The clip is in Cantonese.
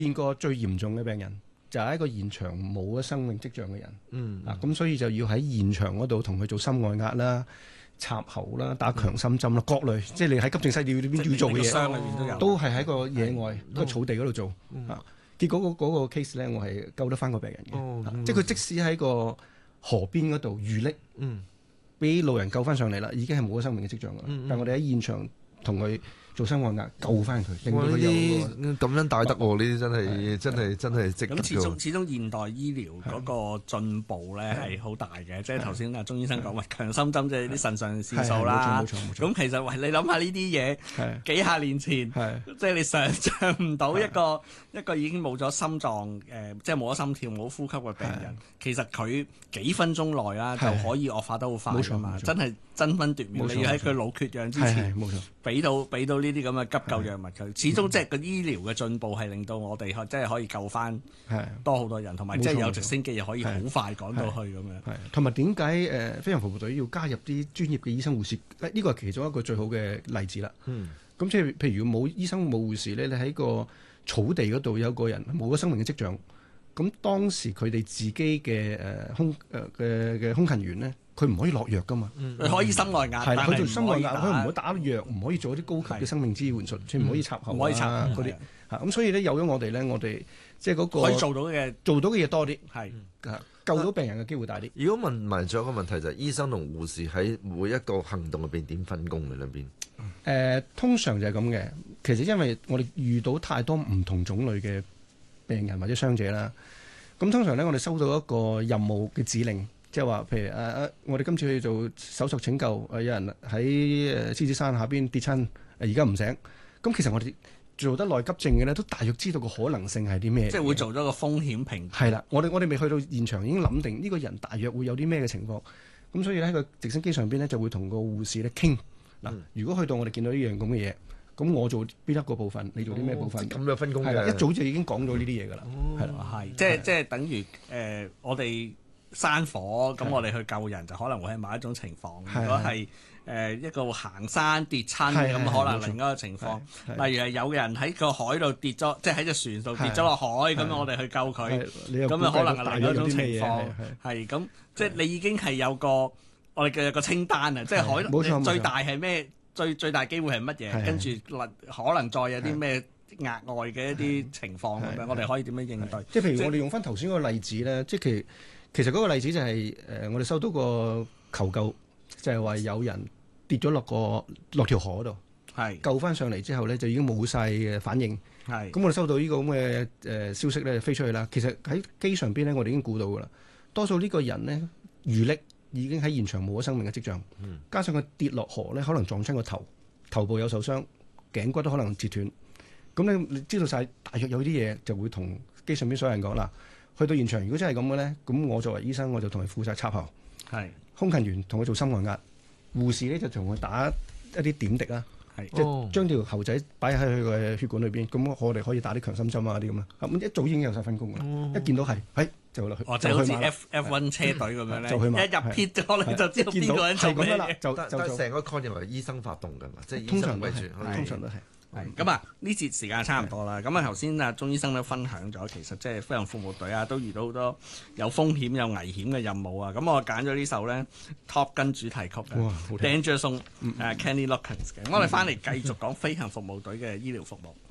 見過最嚴重嘅病人，就係一個現場冇咗生命跡象嘅人。咁所以就要喺現場嗰度同佢做心外壓啦、插喉啦、打強心針啦，各類即係你喺急症室裏邊要做嘅嘢，都係喺個野外個草地嗰度做。結果嗰個 case 咧，我係救得翻個病人嘅。即係佢即使喺個河邊嗰度遇溺，俾路人救翻上嚟啦，已經係冇咗生命嘅跡象噶啦。但係我哋喺現場同佢做心外壓救翻佢，令到佢有咁樣大得喎！呢啲真係值得。 咁始終現代醫療嗰個進步咧係好大嘅，即係頭先阿鐘醫生講話強心針即係啲腎上腺素啦。冇錯。咁其實你諗下呢啲嘢幾廿年前，即係你想像唔到一個已經冇咗心臟即係冇咗心跳冇呼吸嘅病人，其實佢幾分鐘內啦就可以惡化得好快㗎嘛！真係爭分奪秒，你要喺佢腦缺氧之前俾到呢啲咁嘅急救藥物佢，始終即係個醫療嘅進步係令到我哋即係可以救翻多好多人，同埋即係有直升機又可以好快趕到去咁樣。 同埋點解飛行服務隊要加入啲專業嘅醫生護士？呢個係其中一個最好嘅例子啦。咁即係譬如冇醫生冇護士咧，你喺個草地嗰度有個人冇咗生命嘅跡象，咁當時佢哋自己嘅空勤員咧，佢唔可以落藥噶嘛， 佢可以心外壓，但係佢做心外壓，佢唔會打藥，唔可以做啲高級嘅生命支援術，即係唔可以插喉啊嗰啲。咁所以咧有咗我哋咧，我哋即係嗰個可以做到嘅嘢多啲，係救到病人嘅機會大啲。 如果問埋咗一個問題就係醫生同護士喺每一個行動入邊點分工嘅兩邊？ 通常就係咁嘅。其實因為我哋遇到太多唔同種類嘅病人或者傷者啦，咁通常咧我哋收到一個任務嘅指令，即係話譬如我哋今次去做搜索拯救，有人喺獅子山下邊跌親，而家唔醒。咁其實我哋做得內急症嘅咧，都大約知道個可能性係啲咩？ 即係會做咗個風險評估。 係啦，我哋未去到現場已經諗定呢個人大約會有啲咩嘅情況。咁所以喺個直升機上邊咧就會同個護士咧傾嗱，如果去到我哋見到呢樣咁嘅嘢。咁我做邊一個部分，你做啲咩部分？ 咁樣分工嘅， 一早就已經講咗呢啲嘢㗎啦。係啦， 即係等於我哋山火，咁我哋去救人就可能會係某一種情況。如果係一個行山跌親，咁可能另一個情況。例如係有人喺個海度跌咗，即係喺隻船度跌咗落海，咁我哋去救佢，咁啊可能係另一種情況。係咁，即係你已經係有個我哋嘅個清單啊，即係海最大係咩？最大機會係乜嘢？跟住可能再有啲咩額外嘅一啲情況咁樣，我哋可以點樣應對？ 即係譬如我哋用翻頭先嗰個例子咧，即係其實嗰個例子就係我哋收到個求救，就係話有人跌咗落條河度，救翻上嚟之後咧就已經冇晒嘅反應。咁我哋收到呢個咁嘅消息咧，飛出去啦。其實喺機上邊咧，我哋已經估到㗎啦。多數呢個人咧遇溺。已經喺現場冇咗生命嘅跡象，加上佢跌落河咧，可能撞親個頭部有受傷，頸骨都可能截斷。咁你知道晒大約有啲嘢，就會同機上邊所有人講啦。去到現場，如果真係咁嘅咧，咁我作為醫生，我就同佢負責插喉。空勤員同佢做心外壓，護士咧就同佢打一啲點滴啦，即係將條喉仔擺喺佢嘅血管裏邊。咁我哋可以打啲強心針啊啲咁啦。咁一早已經有晒分工㗎啦。一見到係就落去， 就好似 F1 車隊咁樣咧，一入 pit 咗你就知道邊個人做咩嘢。 就成個概念為醫生發動㗎嘛，即係醫生為主， 通常都係。 咁啊，呢節時間差唔多啦。咁啊，頭先啊鐘醫生都分享咗，其實即係飛行服務隊啊，都遇到好多有風險、有危險嘅任務啊。咁我揀咗呢首咧 Top Gun 主題曲嘅 Danger Zone，Kenny Loggins 嘅。我哋翻嚟繼續講飛行服務隊嘅醫療服務。